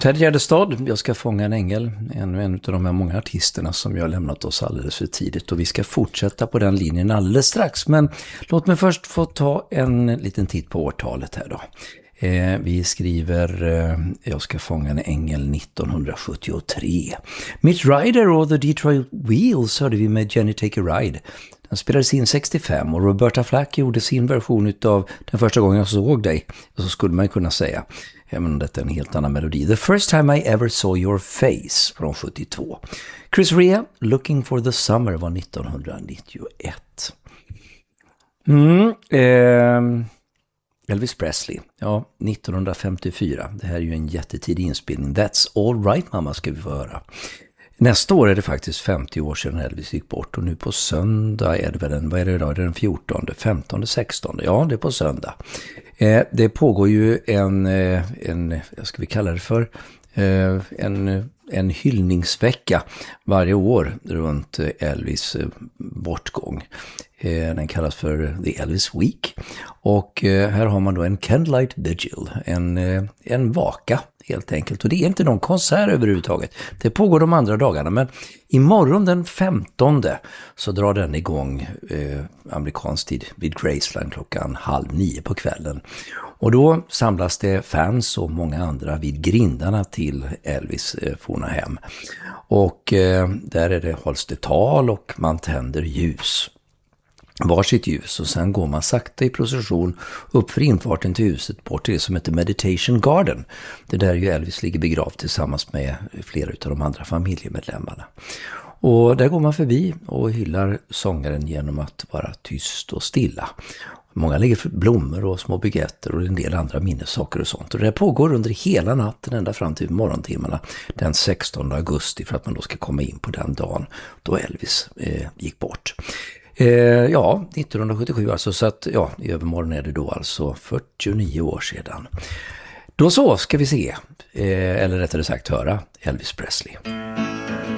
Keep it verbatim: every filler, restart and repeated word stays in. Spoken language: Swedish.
Ted Gärdestad, Jag ska fånga en ängel, ännu en av de här många artisterna som jag har lämnat oss alldeles för tidigt, och vi ska fortsätta på den linjen alldeles strax, men låt mig först få ta en liten titt på årtalet här då. Eh, vi skriver eh, Jag ska fånga en ängel nittonhundrasjuttiotre. Mitch Ryder och The Detroit Wheels hörde vi med Jenny Take a Ride. Den spelades in sextiofem och Roberta Flack gjorde sin version av Den första gången jag såg dig. Så skulle man kunna säga. Även om detta är en helt annan melodi. The First Time I Ever Saw Your Face från sjuttiotvå. Chris Rea, Looking for the Summer var nittonhundranittioett. Mm, eh, Elvis Presley, ja, nittonhundrafemtiofyra. Det här är ju en jättetidig inspelning. That's All Right Mama ska vi få höra. Nästa år är det faktiskt femtio år sedan Elvis gick bort, och nu på söndag är det väl en, vad är det idag? Det är den fjortonde, femtonde, sextonde. Ja, det är på söndag. Eh, det pågår ju en, en, vad ska vi kalla det för? Eh, en, en hyllningsvecka varje år runt Elvis bortgång. Eh, den kallas för The Elvis Week. Och eh, här har man då en Candlelight Vigil, en, eh, en vaka helt enkelt. Och det är inte någon konsert överhuvudtaget. Det pågår de andra dagarna, men imorgon den femtonde så drar den igång eh, amerikansk tid vid Graceland klockan halv nio på kvällen. Och då samlas det fans och många andra vid grindarna till Elvis eh, forna hem. Och eh, där är det hålls det tal och man tänder ljus. Varsitt ljus, och sen går man sakta i procession upp för infarten till huset bort till det som heter Meditation Garden. Det där ju Elvis ligger begravd tillsammans med flera av de andra familjemedlemmarna. Och där går man förbi och hyllar sångaren genom att vara tyst och stilla. Många lägger blommor och små buketter och en del andra minnessaker och sånt. Och det pågår under hela natten ända fram till morgontimmarna den sextonde augusti, för att man då ska komma in på den dagen då Elvis eh, gick bort. Eh, ja, nittonhundrasjuttiosju alltså, så att ja, i övermorgon är det då alltså fyrtionio år sedan. Då så ska vi se, eh, eller rättare sagt höra Elvis Presley.